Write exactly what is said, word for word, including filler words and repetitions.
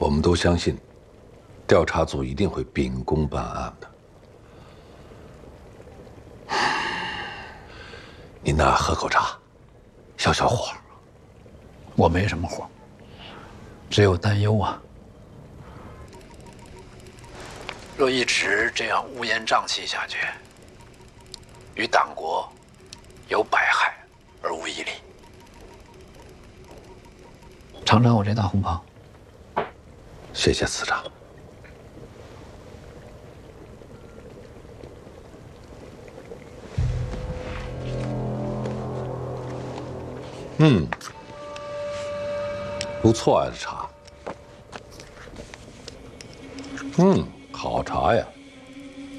我们都相信，调查组一定会秉公办案的。您呐，喝口茶，消消火。 我没什么火，只有担忧啊。若一直这样乌烟瘴气下去，于党国有百害而无一利。尝尝我这大红袍。 谢谢司长。嗯，不错啊，这茶。嗯，好茶呀。